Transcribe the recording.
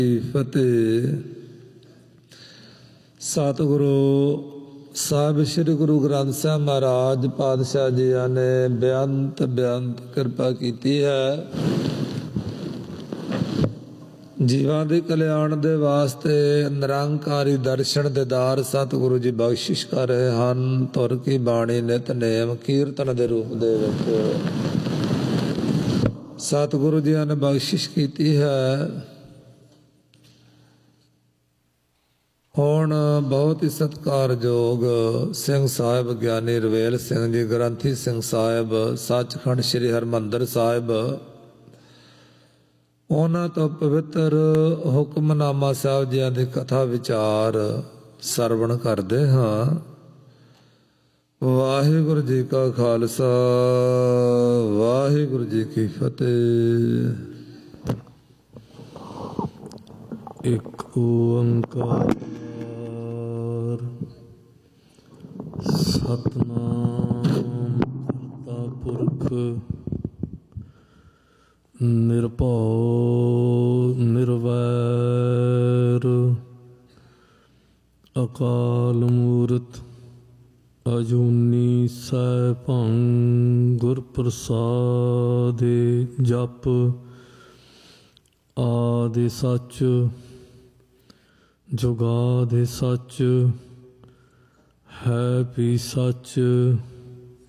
ਫਤਿਹ। ਸਤਿਗੁਰੂ ਸਾਹਿਬ ਸ੍ਰੀ ਗੁਰੂ ਗ੍ਰੰਥ ਸਾਹਿਬ ਮਹਾਰਾਜ ਪਾਤਸ਼ਾਹ ਜੀਆਂ ਨੇ ਬੇਅੰਤ ਕਿਰਪਾ ਕੀਤੀ ਹੈ। ਜੀਵਾਂ ਦੇ ਕਲਿਆਣ ਦੇ ਵਾਸਤੇ ਨਿਰੰਕਾਰੀ ਦਰਸ਼ਨ ਦੀਦਾਰ ਸਤਿਗੁਰੂ ਜੀ ਬਖਸ਼ਿਸ਼ ਕਰ ਰਹੇ ਹਨ। ਧੁਰ ਕੀ ਬਾਣੀ ਨਿਤਨੇਮ ਕੀਰਤਨ ਦੇ ਰੂਪ ਦੇ ਵਿੱਚ ਸਤਿਗੁਰੂ ਜੀਆਂ ਨੇ ਬਖਸ਼ਿਸ਼ ਕੀਤੀ ਹੈ। ਹੁਣ ਬਹੁਤ ਹੀ ਸਤਿਕਾਰਯੋਗ ਸਿੰਘ ਸਾਹਿਬ ਗਿਆਨੀ ਰਵੇਲ ਸਿੰਘ ਜੀ ਗ੍ਰੰਥੀ ਸਿੰਘ ਸਾਹਿਬ ਸੱਚਖੰਡ ਸ੍ਰੀ ਹਰਿਮੰਦਰ ਸਾਹਿਬ, ਉਹਨਾਂ ਤੋਂ ਪਵਿੱਤਰ ਹੁਕਮਨਾਮਾ ਸਾਹਿਬ ਜੀਆਂ ਦੀ ਕਥਾ ਵਿਚਾਰ ਸਰਵਣ ਕਰਦੇ ਹਾਂ। ਵਾਹਿਗੁਰੂ ਜੀ ਕਾ ਖਾਲਸਾ, ਵਾਹਿਗੁਰੂ ਜੀ ਕੀ ਫਤਿਹ। ਇੱਕ ਓੰਕਾਰ ਸਤਿਨਾਮ ਕਰਤਾ ਪੁਰਖ ਨਿਰਭਉ ਨਿਰਵੈਰ ਅਕਾਲ ਮੂਰਤ ਅਜੂਨੀ ਸੈਭੰ ਗੁਰ ਪ੍ਰਸਾਦਿ। ਜਪ ਆਦਿ ਸੱਚ ਜੁਗਾਦਿ ਸੱਚ ਹੈ ਵੀ ਸੱਚ।